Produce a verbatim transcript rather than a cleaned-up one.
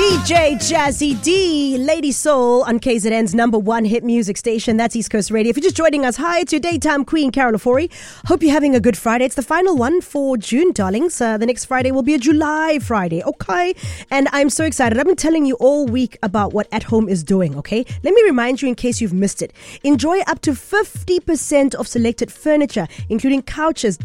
D J Jazzy D, Lady Soul on K Z N's number one hit music station. That's East Coast Radio. If you're just joining us, hi, it's your daytime queen, Carol Ofori. Hope you're having a good Friday. It's the final one for June, darlings. Uh, the next Friday will be a July Friday, okay? And I'm so excited. I've been telling you all week about what At Home is doing, okay? Let me remind you in case you've missed it. Enjoy up to fifty percent of selected furniture, including couches,